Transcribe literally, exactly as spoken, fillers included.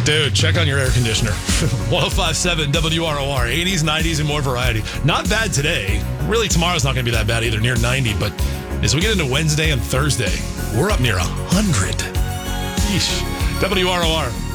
Dude, check on your air conditioner. one oh five point seven W R O R, eighties, nineties, and more variety. Not bad today. Really, tomorrow's not going to be that bad either, near ninety. But as we get into Wednesday and Thursday, we're up near one hundred. Yeesh. W R O R.